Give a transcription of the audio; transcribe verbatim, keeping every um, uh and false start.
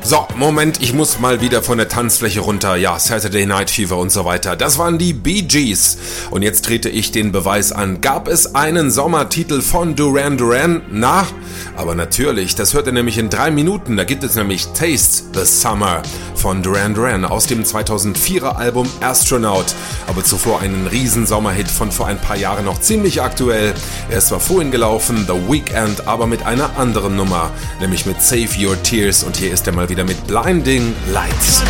So, Moment, ich muss mal wieder von der Tanzfläche runter. Ja, Saturday Night Fever und so weiter. Das waren die Bee Gees. Und jetzt trete ich den Beweis an. Gab es einen Sommertitel von Duran Duran? Na, aber natürlich. Das hört ihr nämlich in drei Minuten. Da gibt es nämlich Taste the Summer von Duran Duran aus dem zweitausendvierer Album Astronaut. Aber zuvor einen riesen Sommerhit von vor ein paar Jahren, noch ziemlich aktuell. Er ist zwar vorhin gelaufen, The Weeknd, aber mit einer anderen Nummer. Nämlich mit Save Your Tears. Und hier ist er mal wieder mit Blinding Lights.